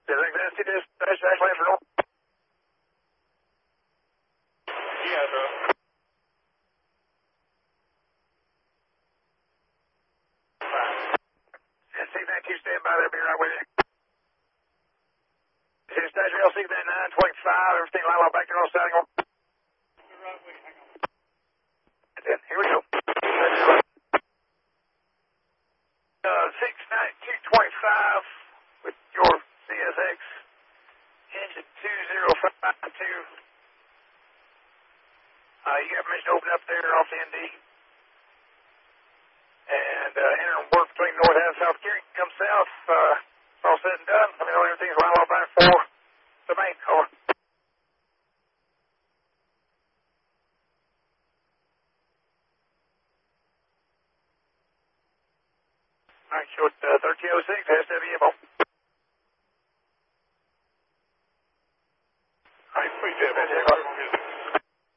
Exactly, dash lane for north. Yeah, bro. Signal 2, stand by there, be right with you. Station Rail, Signal 925, everything line up back there on Saddle. Right way, hang on. Then, here we go. 69225 with your CSX engine 2052. You got permission to open up there off the ND. And enter and work between north and south gearing. Come south, all said and done. Let me know everything's right off back for the main. Over. All right, short 1306, SWMO. All right, 3 2,